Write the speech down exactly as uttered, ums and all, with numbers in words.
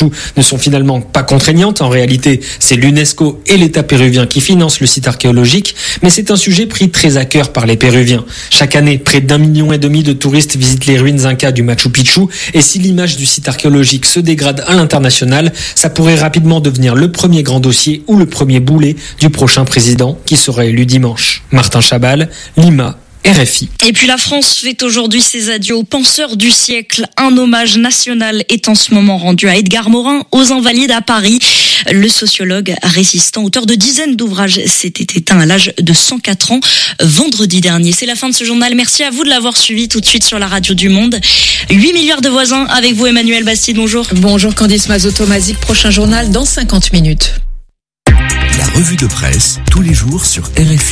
Pichu ne sont finalement pas contraignantes. En réalité, c'est l'UNESCO et l'État péruvien qui financent le site archéologique, mais c'est un sujet pris très à cœur par les Péruviens. Chaque année, près d'un million et demi de touristes visitent les ruines incas du Machu Picchu, et si l'image du site archéologique se dégrade à l'international, ça pourrait rapidement devenir le premier grand dossier ou le premier boulet du prochain président qui sera élu dimanche. Martin Chabal, Lima, R F I. Et puis la France fait aujourd'hui ses adieux aux penseurs du siècle. Un hommage national est en ce moment rendu à Edgar Morin, aux Invalides à Paris. Le sociologue résistant, auteur de dizaines d'ouvrages, s'était éteint à l'âge de cent quatre ans vendredi dernier. C'est la fin de ce journal. Merci à vous de l'avoir suivi tout de suite sur la radio du Monde. huit milliards de voisins avec vous, Emmanuel Bastide. Bonjour. Bonjour Candice Mazoto-Mazik. Prochain journal dans cinquante minutes. La revue de presse, tous les jours sur R F I.